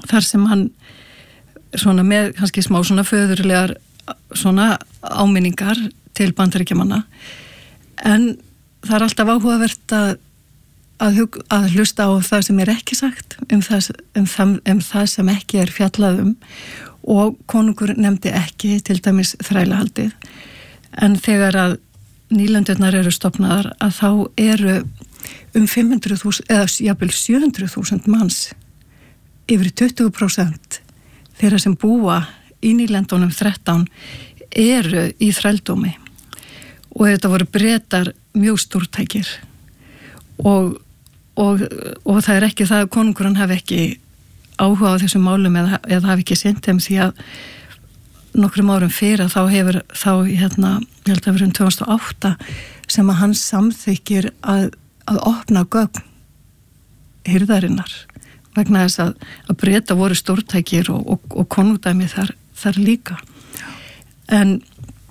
þar sem hann svona með kannski smá svona föðurlegar svona áminningar til Bandaríkjamanna, en það alltaf áhugavert að hlusta á það sem ekki sagt, það sem ekki fjallað og konungur nefndi ekki til dæmis þrælahaldið, en þegar að nýlendurnar eru stofnaðar að þá eru 500.000 eða jafnvel 700.000 manns, yfir 20% þeirra sem búa í nýlendunum 13 eru í þrældómi, og þetta voru Bretar mjög stórtækir og það ekki það að konungurinn hafi ekki áhuga á þessum málum eða hafi ekki sinnt þeim, því að nokkrum árum fyrir þá ég held að vera 2008 sem að hann samþykkir að opna gögn hirðarinnar vegna þess að Breta voru stórtækir og konungdæmi þar líka, en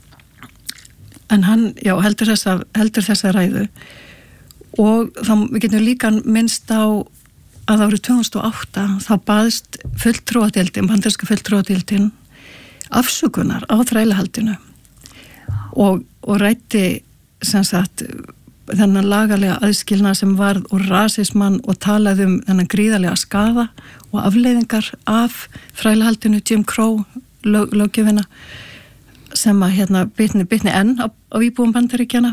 hann heldur þessa ræðu. Og þá við getum líka minnst á að árið 2008 þá baðst bandaríska fulltrúadeildin afsökunar á þrælahaldinu og ræddi sem sagt þennan lagalega aðskilnað sem varð og rasismann og talaði þennan gríðarlega skaða og afleiðingar af þrælahaldinu, Jim Crow löggjöfina sem að bitni enn á íbúum Bandaríkjanna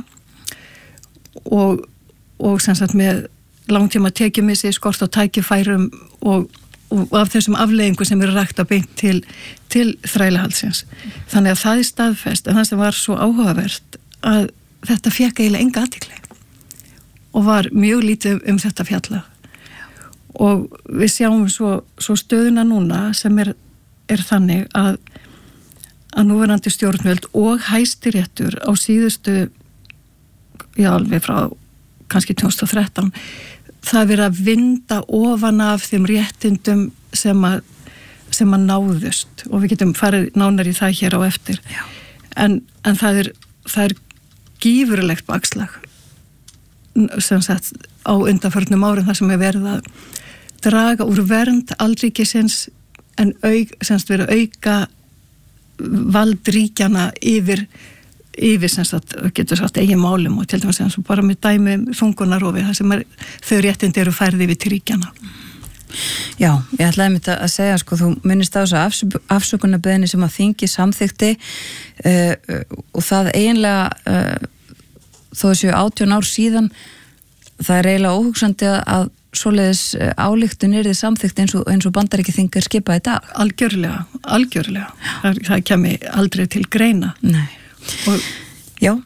og sem sagt með langtíma tekjumissi, skort á tækifærum og af þessum afleiðingu sem eru rækta beint til þrælahaldsins. Þannig að það staðfest, en það sem var svo áhugavert að þetta fékk eiginlega enga athygli og var mjög lítið þetta fjalla. Og við sjáum svo stöðuna núna sem er þannig að núverandi stjórnvöld og Hæstiréttur á síðustu alveg frá kannski 2013, það verið að vinda ofan af þeim réttindum sem að náðust, og við getum farið nánar í það hér á eftir. En það er gífurlegt bakslag sem sagt á undanförnum árum þar sem verið að draga úr vernd aldríkisins en verið að auka vald ríkjana yfir sem sagt, getur sagt eigin málum, og til dæmis eins og bara með dæmi þungunarrofi, það sem þau réttindi eru færði yfir til ríkjana. Já, ég ætlaði mér að segja, þú minnist á þessu afsökunarbeiðni sem að þingi samþykti og það eiginlega þó þessu 18 ár síðan, það er eiginlega óhugsandi að svoleiðis ályktun yrði samþykkt eins og Bandaríkjaþing skipað í dag. Algjörlega. Það kemi aldrei til greina. Nei. Já,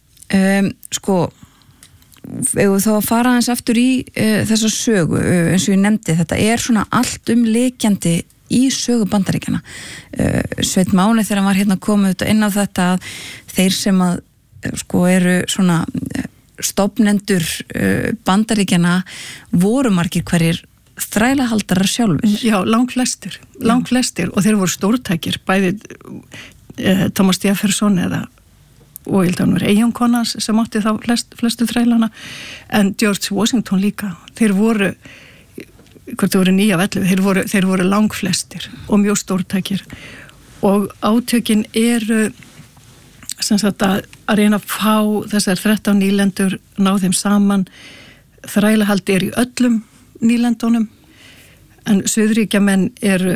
ef þá að fara aðeins aftur í þessa sögu, eins og ég nefndi, þetta er svona allt umleikjandi í sögu Bandaríkjana. Sveinn Máni þegar hann var hérna komið inn á þetta að þeir sem að eru svona stofnendur Bandaríkjana voru margir hverjir þrælahaldarar sjálfur. Já, langflestir og þeir voru stórtækir, bæði Thomas Jefferson og ég held að hann var eiginkonans sem átti þá flestu þrælana, en George Washington líka. Þeir voru, hvort þau voru 9 af 11, þeir voru langflestir og mjög stórtækir, og átökin eru sem sagt að reyna að fá þessar 13 nýlendur, ná þeim saman. Þrælahaldi í öllum nýlendunum, en suðríkjamenn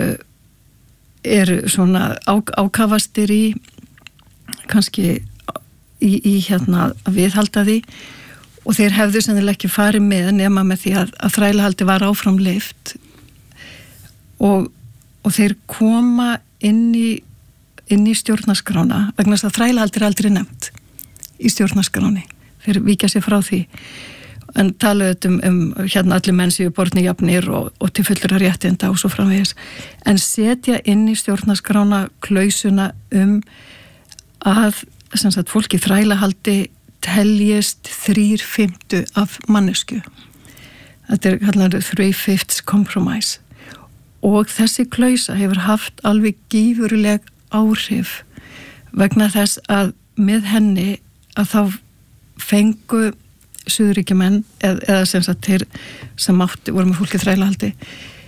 eru svona ákafastir í kannski í að viðhalda því, og þeir hefðu sennilega ekki farið með nema með því að þrælahaldi var áfram leyft, og þeir koma inn í stjórnarskrána vegna þess að þrælahaldi er aldrei nefnt í stjórnarskráni. Þeir víkja sér frá því, en tala allir menn séu bornir jafnir og til fullra réttinda og svo framvegis, en setja inn í stjórnarskrána klausuna að sem sagt fólki þrælahaldi teljist 3/5 af mannesku. Þetta er kallar 3/5 compromise, og þessi klausa hefur haft alveg gífurleg áhrif vegna þess að með henni að þá fengu suðuríkjumenn eða sem sagt þeir sem voru með fólki þrælahaldi